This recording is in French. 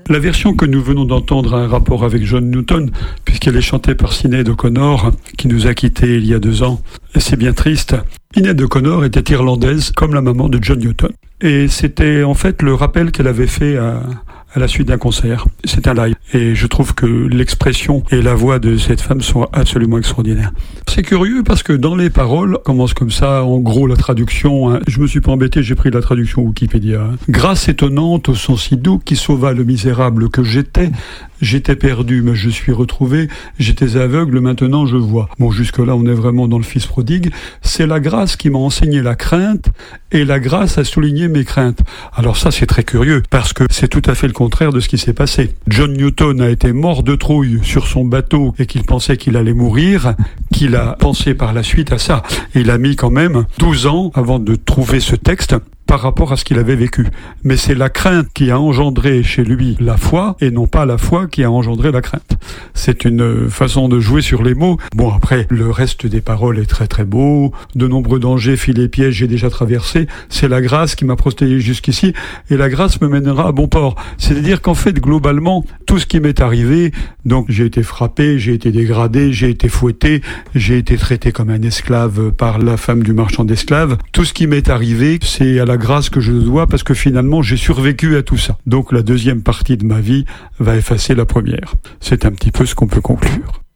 La version que nous venons d'entendre a un rapport avec John Newton, puisqu'elle est chantée par Sinéad O'Connor, qui nous a quittés il y a 2 ans. Et c'est bien triste. Sinéad O'Connor était irlandaise, comme la maman de John Newton. Et c'était en fait le rappel qu'elle avait fait à la suite d'un concert. C'est un live. Et je trouve que l'expression et la voix de cette femme sont absolument extraordinaires. C'est curieux parce que dans les paroles, commence comme ça, en gros la traduction, je me suis pas embêté, j'ai pris la traduction Wikipédia. Grâce étonnante au sens si doux qui sauva le misérable que j'étais. J'étais perdu, mais je suis retrouvé. J'étais aveugle, maintenant je vois. Bon, jusque-là, on est vraiment dans le fils prodigue. C'est la grâce qui m'a enseigné la crainte et la grâce a souligné mes craintes. Alors ça, c'est très curieux parce que c'est tout à fait le contraire de ce qui s'est passé. John Newton a été mort de trouille sur son bateau et qu'il pensait qu'il allait mourir, qu'il a pensé par la suite à ça. Et il a mis quand même 12 ans avant de trouver ce texte par rapport à ce qu'il avait vécu. Mais c'est la crainte qui a engendré chez lui la foi, et non pas la foi qui a engendré la crainte. C'est une façon de jouer sur les mots. Bon, après, le reste des paroles est très très beau. De nombreux dangers, filets, pièges, j'ai déjà traversé. C'est la grâce qui m'a protégé jusqu'ici, et la grâce me mènera à bon port. C'est-à-dire qu'en fait, globalement, tout ce qui m'est arrivé, donc j'ai été frappé, j'ai été dégradé, j'ai été fouetté, j'ai été traité comme un esclave par la femme du marchand d'esclaves. Tout ce qui m'est arrivé, c'est à la grâce que je dois parce que finalement j'ai survécu à tout ça. Donc la deuxième partie de ma vie va effacer la première. C'est un petit peu ce qu'on peut conclure.